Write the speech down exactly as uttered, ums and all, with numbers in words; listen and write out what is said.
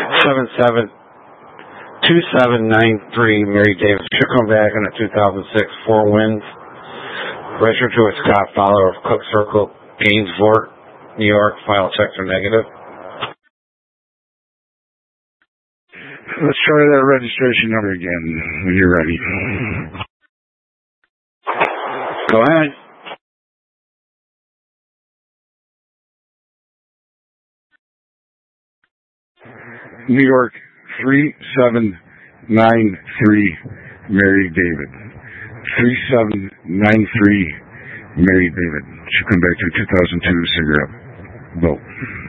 seven seven two seven nine three, Mary Davis. Should come back in the two thousand six Four Winds. Registered to a Scott Fowler of Cook Circle, Gainesville, New York. Final checks are negative. Let's try that registration number again when you're ready. Go ahead. New York, three seven nine three, Mary David. three seven nine three, Mary David. Should come back to two thousand two cigarette. Vote.